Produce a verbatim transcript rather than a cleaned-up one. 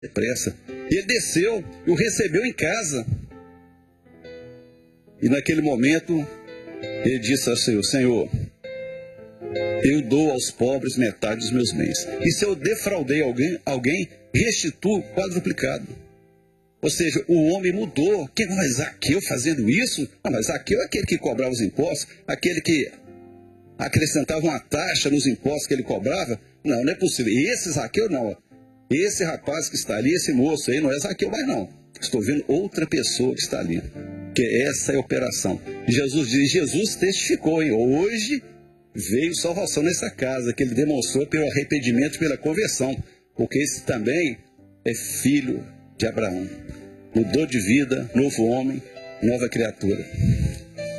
depressa. Ele desceu e o recebeu em casa. E naquele momento, ele disse ao Senhor: Senhor, eu dou aos pobres metade dos meus bens. E se eu defraudei alguém, alguém restituo quadruplicado. Ou seja, o homem mudou. Que mas Zaqueu fazendo isso? Ah, mas Zaqueu é aquele que cobrava os impostos, aquele que acrescentava uma taxa nos impostos que ele cobrava. Não, não é possível. E esse Zaqueu não. Esse rapaz que está ali, esse moço aí, não é Zaqueu mais não. Estou vendo outra pessoa que está ali. Que essa é a operação. Jesus diz, Jesus testificou, hein? Hoje veio salvação nessa casa, que ele demonstrou pelo arrependimento, pela conversão. Porque esse também é filho de Abraão. Mudou de vida, novo homem, nova criatura.